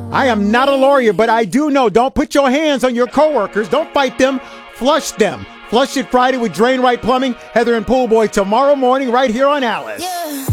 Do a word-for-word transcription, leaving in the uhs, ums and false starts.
I am not a lawyer, but I do know, don't put your hands on your coworkers. Don't fight them. Flush them. Flush It Friday with Drain Right Plumbing. Heather and Pool Boy tomorrow morning right here on Alice. Yeah.